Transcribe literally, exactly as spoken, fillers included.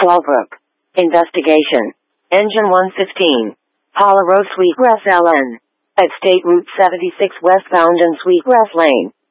Fallbrook. Investigation. Engine one fifteen. Paula Road, Sweetgrass, L N. At State Route seventy-six westbound and Sweetgrass Lane.